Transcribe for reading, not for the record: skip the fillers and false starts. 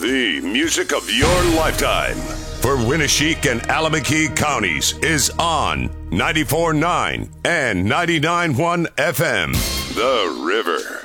The music of your lifetime. For Winneshiek and Alameda counties is on 94.9 and 99.1 FM. The River.